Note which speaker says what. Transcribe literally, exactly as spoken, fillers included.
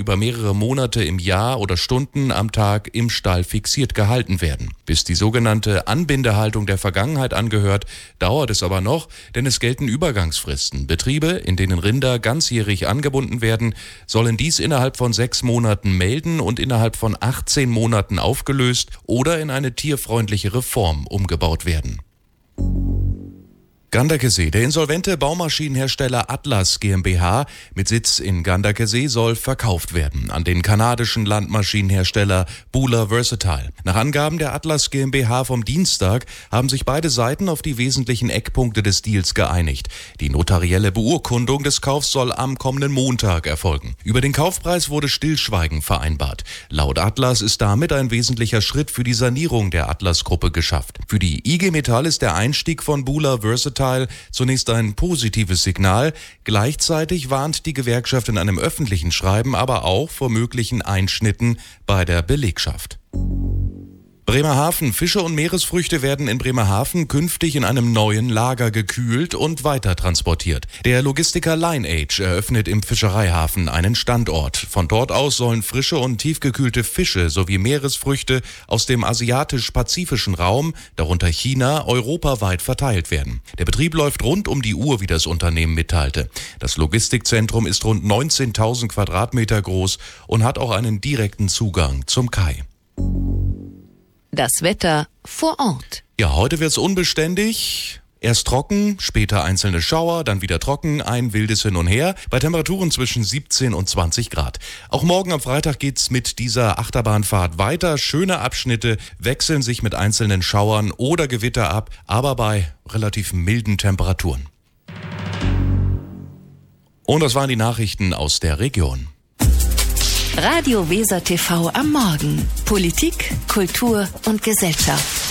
Speaker 1: über mehrere Monate im Jahr oder Stunden am Tag im Stall fixiert gehalten werden. Bis die sogenannte Anbindehaltung der Vergangenheit angehört, dauert es aber noch, denn es gelten Übergangsfristen. Betriebe, in denen Rinder ganzjährig angebunden werden, sollen dies innerhalb von sechs Monaten melden und innerhalb von achtzehn Monaten aufgelöst oder in eine tierfreundlichere Form umgebaut werden. Ganderkesee. Der insolvente Baumaschinenhersteller Atlas GmbH mit Sitz in Ganderkesee soll verkauft werden an den kanadischen Landmaschinenhersteller Buhler Versatile. Nach Angaben der Atlas GmbH vom Dienstag haben sich beide Seiten auf die wesentlichen Eckpunkte des Deals geeinigt. Die notarielle Beurkundung des Kaufs soll am kommenden Montag erfolgen. Über den Kaufpreis wurde Stillschweigen vereinbart. Laut Atlas ist damit ein wesentlicher Schritt für die Sanierung der Atlas-Gruppe geschafft. Für die I G Metall ist der Einstieg von Buhler Versatile zunächst ein positives Signal. Gleichzeitig warnt die Gewerkschaft in einem öffentlichen Schreiben aber auch vor möglichen Einschnitten bei der Belegschaft. Bremerhaven. Fische und Meeresfrüchte werden in Bremerhaven künftig in einem neuen Lager gekühlt und weiter transportiert. Der Logistiker Lineage eröffnet im Fischereihafen einen Standort. Von dort aus sollen frische und tiefgekühlte Fische sowie Meeresfrüchte aus dem asiatisch-pazifischen Raum, darunter China, europaweit verteilt werden. Der Betrieb läuft rund um die Uhr, wie das Unternehmen mitteilte. Das Logistikzentrum ist rund neunzehntausend Quadratmeter groß und hat auch einen direkten Zugang zum Kai.
Speaker 2: Das Wetter vor Ort.
Speaker 1: Ja, heute wird's unbeständig. Erst trocken, später einzelne Schauer, dann wieder trocken, ein wildes Hin und Her, bei Temperaturen zwischen siebzehn und zwanzig Grad. Auch morgen am Freitag geht's mit dieser Achterbahnfahrt weiter. Schöne Abschnitte wechseln sich mit einzelnen Schauern oder Gewitter ab, aber bei relativ milden Temperaturen. Und das waren die Nachrichten aus der Region.
Speaker 2: Radio Weser T V am Morgen. Politik, Kultur und Gesellschaft.